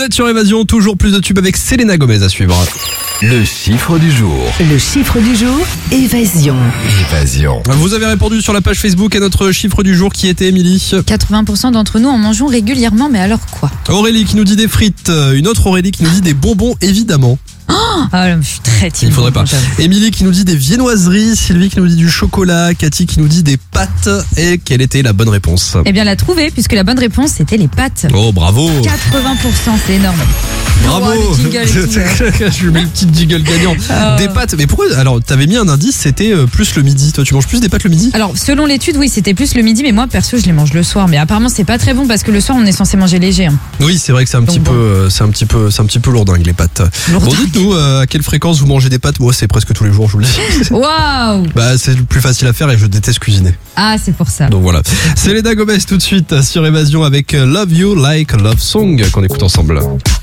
êtes sur Évasion, toujours plus de tubes avec Selena Gomez à suivre. Le chiffre du jour. Le chiffre du jour, Évasion. Évasion. Vous avez répondu sur la page Facebook à notre chiffre du jour qui était Émilie. 80% d'entre nous en mangeons régulièrement, mais alors quoi? Aurélie qui nous dit des frites, une autre Aurélie qui nous dit des bonbons évidemment. Ah, je suis très timide. Il faudrait pas. Émilie qui nous dit des viennoiseries, Sylvie qui nous dit du chocolat, Cathy qui nous dit des pâtes. Et quelle était la bonne réponse? Eh bien, la trouver, puisque la bonne réponse, c'était les pâtes. Oh bravo. 80%, c'est énorme. Bravo. Oh, le jingle et tout, Je mets le petit jingle gagnant. Des pâtes. Mais pourquoi? Alors t'avais mis un indice, c'était plus le midi. Toi tu manges plus des pâtes le midi? Alors, selon l'étude, oui, c'était plus le midi, mais moi, perso, je les mange le soir. Mais apparemment, c'est pas très bon parce que le soir, on est censé manger léger. Hein. Oui, c'est vrai que c'est un petit peu, c'est un petit peu lourdingue les pâtes. Bon, dites-nous à quelle fréquence vous mangez des pâtes. Moi, c'est presque tous les jours, je vous le dis. Waouh! Bah, c'est le plus facile à faire et je déteste cuisiner. Ah, c'est pour ça. Donc voilà. C'est Selena Gomez tout de suite sur Évasion avec Love You Like a Love Song qu'on écoute ensemble.